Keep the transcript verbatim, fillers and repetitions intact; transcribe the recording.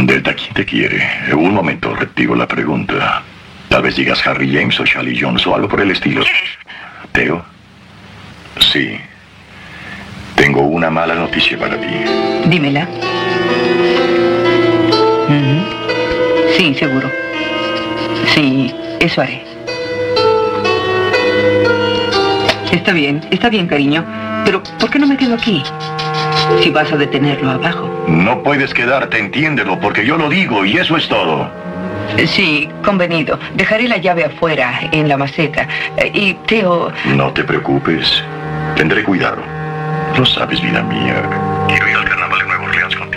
Delta, ¿quién te quiere? Un momento, retiro la pregunta. Tal vez digas Harry James o Charlie Jones o algo por el estilo. ¿Quién es? ¿Teo? Sí. Tengo una mala noticia para ti. Dímela. Uh-huh. Sí, seguro. Sí, eso haré. Está bien, está bien, cariño. Pero, ¿por qué no me quedo aquí? Si vas a detenerlo abajo. No puedes quedarte, entiéndelo, porque yo lo digo y eso es todo. Sí, convenido. Dejaré la llave afuera, en la maceta. Y Teo... No te preocupes. Tendré cuidado. Lo sabes, vida mía. Quiero ir al